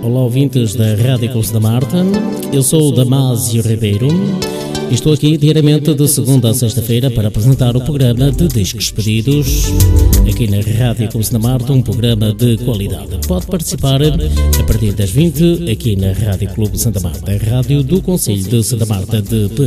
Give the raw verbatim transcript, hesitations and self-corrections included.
olá ouvintes da Rádio Clube da Marta, eu sou o Damásio Ribeiro e estou aqui diariamente de segunda a sexta-feira para apresentar o programa de discos pedidos aqui na Rádio Clube da Marta, um programa de qualidade. Pode participar a partir das vinte aqui na Rádio Clube Santa Marta, a rádio do Concelho de Santa Marta de Penafiel.